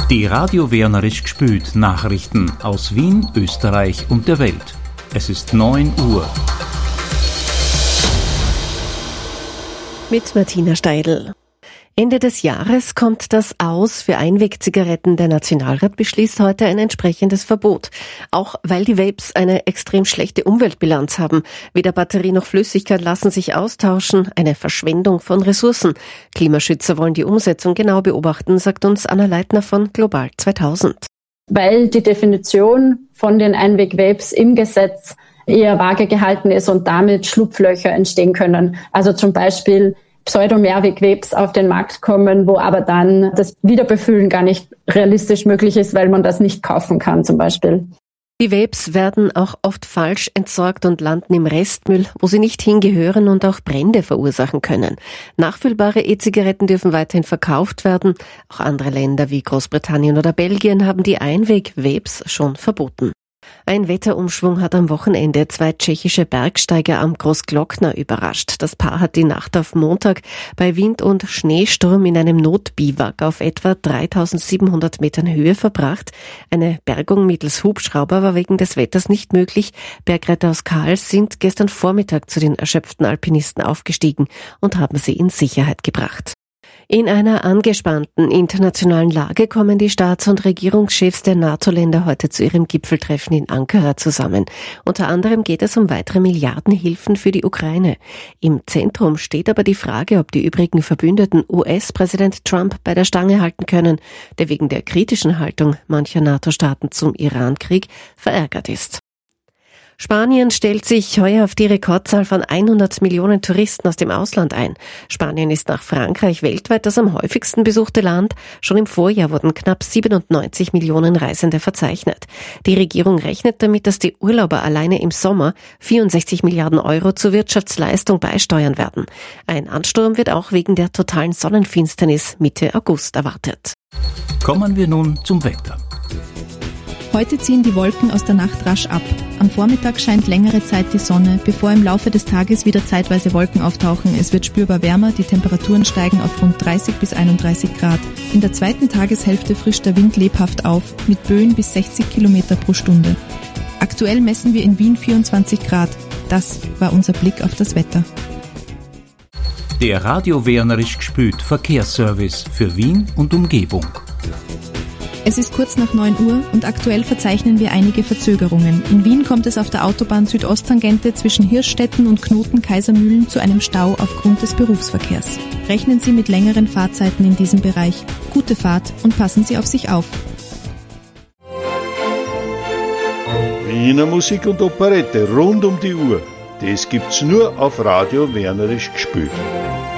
Die Radio Wernerisch gspült Nachrichten aus Wien, Österreich und der Welt. Es ist 9 Uhr. Mit Martina Steidl. Ende des Jahres kommt das Aus für Einwegzigaretten. Der Nationalrat beschließt heute ein entsprechendes Verbot. Auch weil die Vapes eine extrem schlechte Umweltbilanz haben. Weder Batterie noch Flüssigkeit lassen sich austauschen. Eine Verschwendung von Ressourcen. Klimaschützer wollen die Umsetzung genau beobachten, sagt uns Anna Leitner von Global 2000. Weil die Definition von den Einweg-Vapes im Gesetz eher vage gehalten ist und damit Schlupflöcher entstehen können. Also zum Beispiel Pseudo-Mehrweg-Vapes auf den Markt kommen, wo aber dann das Wiederbefüllen gar nicht realistisch möglich ist, weil man das nicht kaufen kann zum Beispiel. Die Vapes werden auch oft falsch entsorgt und landen im Restmüll, wo sie nicht hingehören und auch Brände verursachen können. Nachfüllbare E-Zigaretten dürfen weiterhin verkauft werden. Auch andere Länder wie Großbritannien oder Belgien haben die Einweg-Vapes schon verboten. Ein Wetterumschwung hat am Wochenende 2 tschechische Bergsteiger am Großglockner überrascht. Das Paar hat die Nacht auf Montag bei Wind und Schneesturm in einem Notbiwak auf etwa 3700 Metern Höhe verbracht. Eine Bergung mittels Hubschrauber war wegen des Wetters nicht möglich. Bergretter aus Kals sind gestern Vormittag zu den erschöpften Alpinisten aufgestiegen und haben sie in Sicherheit gebracht. In einer angespannten internationalen Lage kommen die Staats- und Regierungschefs der NATO-Länder heute zu ihrem Gipfeltreffen in Ankara zusammen. Unter anderem geht es um weitere Milliardenhilfen für die Ukraine. Im Zentrum steht aber die Frage, ob die übrigen Verbündeten US-Präsident Trump bei der Stange halten können, der wegen der kritischen Haltung mancher NATO-Staaten zum Iran-Krieg verärgert ist. Spanien stellt sich heuer auf die Rekordzahl von 100 Millionen Touristen aus dem Ausland ein. Spanien ist nach Frankreich weltweit das am häufigsten besuchte Land. Schon im Vorjahr wurden knapp 97 Millionen Reisende verzeichnet. Die Regierung rechnet damit, dass die Urlauber alleine im Sommer 64 Milliarden Euro zur Wirtschaftsleistung beisteuern werden. Ein Ansturm wird auch wegen der totalen Sonnenfinsternis Mitte August erwartet. Kommen wir nun zum Wetter. Heute ziehen die Wolken aus der Nacht rasch ab. Am Vormittag scheint längere Zeit die Sonne, bevor im Laufe des Tages wieder zeitweise Wolken auftauchen. Es wird spürbar wärmer, die Temperaturen steigen auf rund 30 bis 31 Grad. In der zweiten Tageshälfte frischt der Wind lebhaft auf, mit Böen bis 60 Kilometer pro Stunde. Aktuell messen wir in Wien 24 Grad. Das war unser Blick auf das Wetter. Der Radio Wernerisch gspült Verkehrsservice für Wien und Umgebung. Es ist kurz nach 9 Uhr und aktuell verzeichnen wir einige Verzögerungen. In Wien kommt es auf der Autobahn Südosttangente zwischen Hirschstetten und Knoten-Kaisermühlen zu einem Stau aufgrund des Berufsverkehrs. Rechnen Sie mit längeren Fahrzeiten in diesem Bereich. Gute Fahrt und passen Sie auf sich auf. Wiener Musik und Operette rund um die Uhr. Das gibt's nur auf Radio Wernerisch gspült.